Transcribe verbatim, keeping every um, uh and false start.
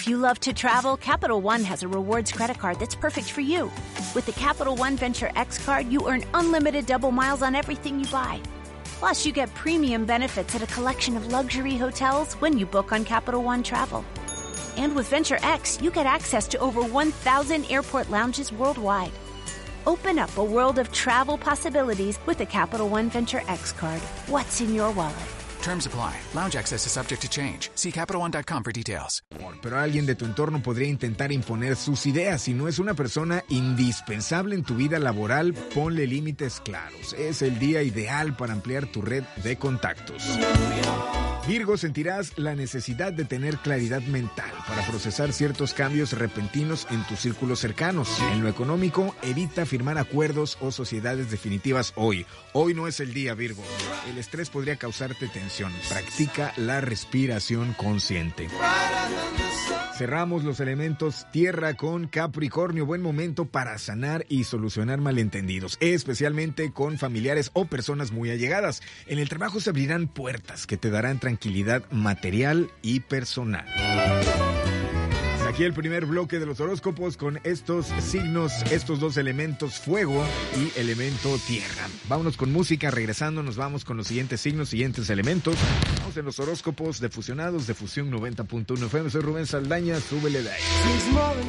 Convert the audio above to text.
If you love to travel, Capital One has a rewards credit card that's perfect for you. With the Capital One Venture X card, you earn unlimited double miles on everything you buy. Plus, you get premium benefits at a collection of luxury hotels when you book on Capital One Travel. And with Venture X, you get access to over one thousand airport lounges worldwide. Open up a world of travel possibilities with the Capital One Venture X card. What's in your wallet? Terms apply. Lounge access is subject to change. See Capital One dot com for details. Pero alguien de tu entorno podría intentar imponer sus ideas. Si no es una persona indispensable en tu vida laboral, ponle límites claros. Es el día ideal para ampliar tu red de contactos. Virgo, sentirás la necesidad de tener claridad mental para procesar ciertos cambios repentinos en tus círculos cercanos. En lo económico, evita firmar acuerdos o sociedades definitivas hoy. Hoy no es el día, Virgo. El estrés podría causarte tensión. Practica la respiración consciente. Cerramos los elementos tierra con Capricornio. Buen momento para sanar y solucionar malentendidos, especialmente con familiares o personas muy allegadas. En el trabajo se abrirán puertas que te darán tranquilidad material y personal. Hasta aquí el primer bloque de los horóscopos con estos signos, estos dos elementos, fuego y elemento tierra. Vámonos con música, regresando nos vamos con los siguientes signos, siguientes elementos. Vamos en los horóscopos de Fusionados de Fusión noventa punto uno F M. Soy Rubén Saldaña, súbele de ahí.